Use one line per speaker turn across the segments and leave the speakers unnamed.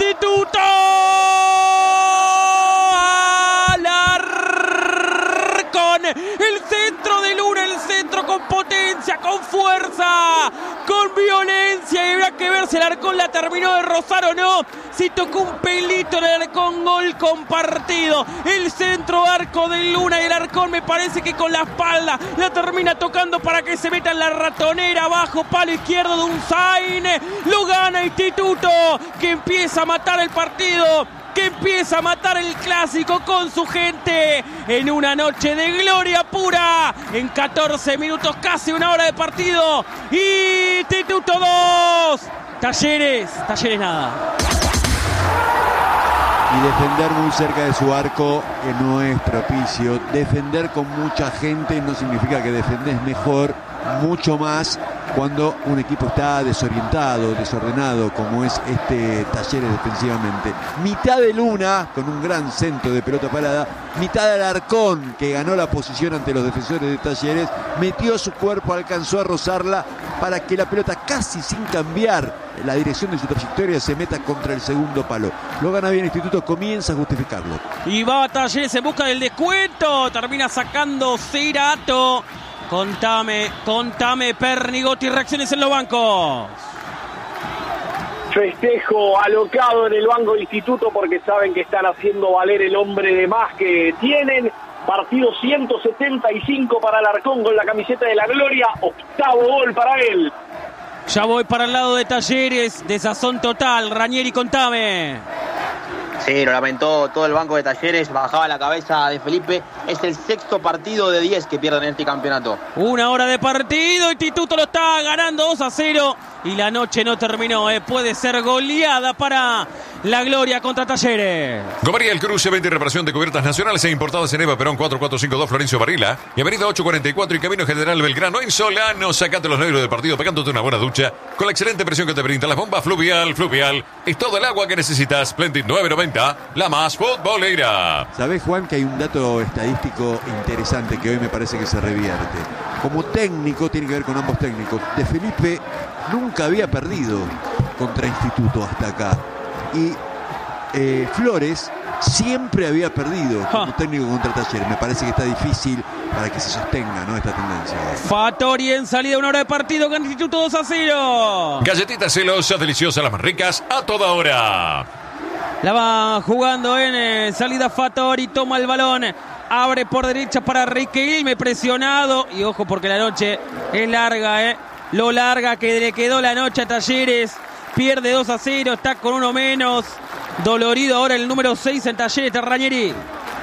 Instituto. Alarcón. El centro de Luna, el centro con potencia, con fuerza, con violencia. Y habrá que ver si el Alarcón la terminó de rozar o no. Si tocó un pelito el Alarcón, gol compartido. El centro arco de Luna y el Alarcón me parece que con la espalda la termina tocando para que se meta en la ratonera. Abajo, palo izquierdo de Unzain. Lo gana Instituto, que empieza a matar el partido, que empieza a matar el clásico con su gente en una noche de gloria pura. En 14 minutos, casi una hora de partido. Instituto 2, Talleres nada.
Y defender muy cerca de su arco que no es propicio. Defender con mucha gente no significa que defendés mejor, mucho más cuando un equipo está desorientado, desordenado, como es este Talleres defensivamente. Mitad de Luna, con un gran centro de pelota parada, mitad del Alarcón, que ganó la posición ante los defensores de Talleres, metió su cuerpo, alcanzó a rozarla para que la pelota, casi sin cambiar la dirección de su trayectoria, se meta contra el segundo palo. Lo gana bien Instituto, comienza a justificarlo.
Y va Talleres en busca del descuento, termina sacando Cerato. Contame, Pernigotti, reacciones en los bancos.
Festejo alocado en el banco de Instituto porque saben que están haciendo valer el hombre de más que tienen. Partido 175 para Alarcón con la camiseta de la gloria. 8º gol para él.
Ya voy para el lado de Talleres. Desazón total. Ranieri, contame.
Sí, lo lamentó todo el banco de Talleres, bajaba la cabeza de Felipe. Es el 6º partido de 10 que pierden en este campeonato.
Una hora de partido, Instituto lo está ganando 2-0 y la noche no terminó. Puede ser goleada para la gloria contra Talleres.
Gomería El Cruce, venta y reparación de cubiertas nacionales e importadas en Eva Perón 4452 Florencio Varela y avenida 844 y Camino General Belgrano en Solano. Sacate los negros del partido pegándote una buena ducha con la excelente presión que te brinda las bombas Fluvial. Es todo el agua que necesitas. Splendid 990, la más futbolera.
¿Sabés, Juan, que hay un dato estadístico interesante que hoy me parece que se revierte? Como técnico, tiene que ver con ambos técnicos. De Felipe nunca había perdido contra Instituto hasta acá. Y Flores siempre había perdido como técnico contra Talleres. Me parece que está difícil para que se sostenga, ¿no?, esta tendencia.
Fattori en salida, una hora de partido con Instituto 2-0.
Galletitas celosas, deliciosas, las más ricas, a toda hora.
La va jugando en salida Fattori, toma el balón, abre por derecha para Riquelme, presionado. Y ojo porque la noche es larga, lo larga que le quedó la noche a Talleres. Pierde 2-0, está con uno menos. Dolorido ahora el número 6 en Talleres, Ranieri.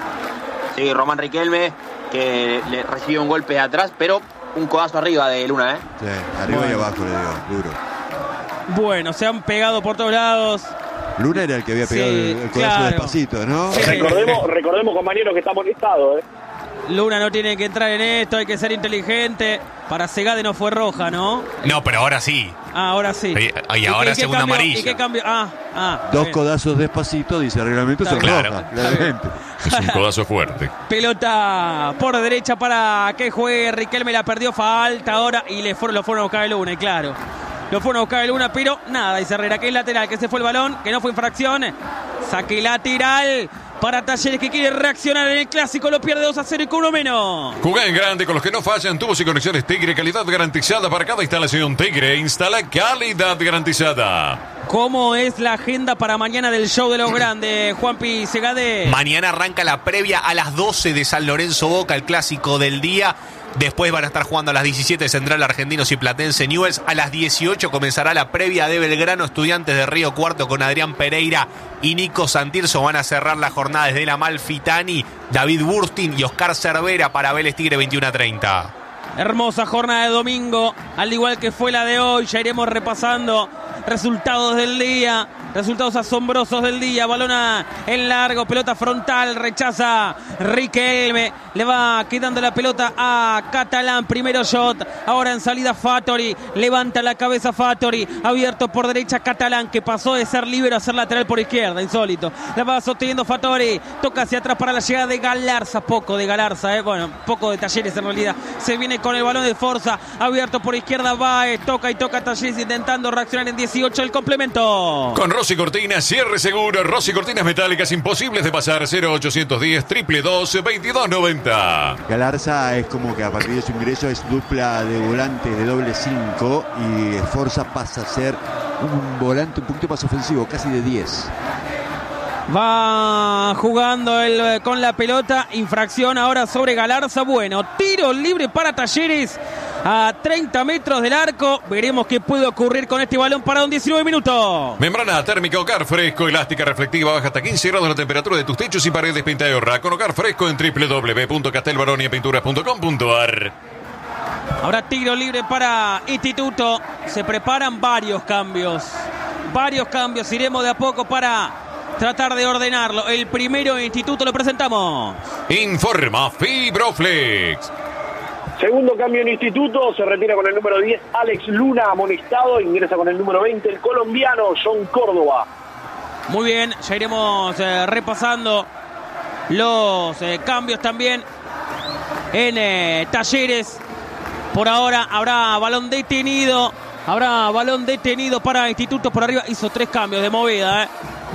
Sí, Román Riquelme, que le recibió un golpe de atrás, pero un codazo arriba de Luna,
Sí, arriba y abajo le dio, duro.
Bueno, se han pegado por todos lados.
Luna era el que había pegado el codazo despacito, ¿no?
Sí.
Recordemos, compañeros, que está molestado,
Luna no tiene que entrar en esto, hay que ser inteligente. Para Segade no fue roja, ¿no?
No, pero ahora sí.
Ahora sí.
Y ahora segunda amarilla.
¿Y qué cambio?
Dos
bien.
Codazos despacito, dice el reglamento, son rojas, claramente.
Es un codazo fuerte.
Pelota por derecha para que juegue Riquelme, la perdió, falta ahora y lo fueron a buscar el Luna, y claro. Lo fueron a buscar el Luna, pero nada, dice Herrera, que es lateral, que se fue el balón, que no fue infracción. Saque lateral para Talleres, que quiere reaccionar en el clásico, lo pierde 2-0 y con uno menos.
Jugá en grande con los que no fallan, tubos y conexiones Tigre, calidad garantizada para cada instalación. Tigre instala calidad garantizada.
¿Cómo es la agenda para mañana del show de los grandes, Juanpi Segade?
Mañana arranca la previa a las 12 de San Lorenzo Boca, el clásico del día. Después van a estar jugando a las 17 Central Argentinos y Platense Newell's. A las 18 comenzará la previa de Belgrano Estudiantes de Río Cuarto con Adrián Pereira y Nico Santirso. Van a cerrar la jornada desde la Amalfitani, David Burstin y Oscar Cervera para Vélez Tigre 21:30.
Hermosa jornada de domingo, al igual que fue la de hoy. Ya iremos repasando resultados del día, resultados asombrosos del día. Balón en largo, pelota frontal, rechaza Riquelme, le va quedando la pelota a Catalán, primero shot, ahora en salida Fattori, levanta la cabeza Fattori, abierto por derecha Catalán, que pasó de ser líbero a ser lateral por izquierda, insólito. La va sosteniendo Fattori, toca hacia atrás para la llegada de Galarza, poco de Galarza, bueno, poco de Talleres en realidad. Se viene con el balón de Forza, abierto por izquierda Baez, toca y toca Talleres intentando reaccionar en 10 18 el complemento.
Con Rossi Cortinas, cierre seguro, Rossi Cortinas metálicas imposibles de pasar, 0810 222 2290.
Galarza es como que a partir de su ingreso es dupla de volante de doble 5 y Sforza pasa a ser un volante un poquito más ofensivo, casi de 10.
Va jugando él con la pelota. Infracción ahora sobre Galarza. Bueno, tiro libre para Talleres a 30 metros del arco. Veremos qué puede ocurrir con este balón parado en 19 minutos.
Membrana térmica Ocar Fresco, elástica reflectiva, baja hasta 15 grados la temperatura de tus techos y paredes, pinta y ahorra. Con Ocar Fresco en www.castelbaroniapinturas.com.ar.
Ahora tiro libre para Instituto. Se preparan varios cambios. Iremos de a poco para tratar de ordenarlo. El primero Instituto lo presentamos.
Informa Fibroflex.
Segundo cambio en Instituto, se retira con el número 10 Alex Luna, amonestado, ingresa con el número 20 el colombiano John Córdoba.
Muy bien, ya iremos repasando los cambios también en Talleres. Por ahora habrá balón detenido para Instituto por arriba. Hizo 3 cambios de movida,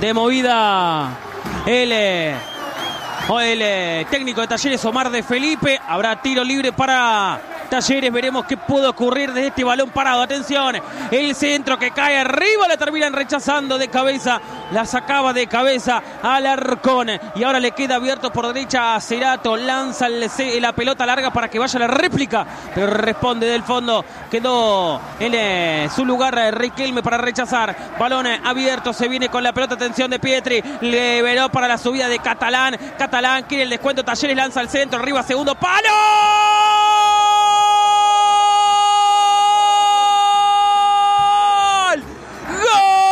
el técnico de Talleres, Omar de Felipe. Habrá tiro libre para Talleres. Veremos qué puede ocurrir desde este balón parado. Atención, el centro que cae arriba, la terminan rechazando de cabeza. La sacaba de cabeza al Alarcón. Y ahora le queda abierto por derecha a Cerato. Lanza la pelota larga para que vaya la réplica. Pero responde del fondo. Quedó en su lugar Riquelme para rechazar. Balón abierto. Se viene con la pelota. Atención de Pietri. Liberó para la subida de Catalán. Catalán quiere el descuento. Talleres lanza al centro. Arriba, segundo palo.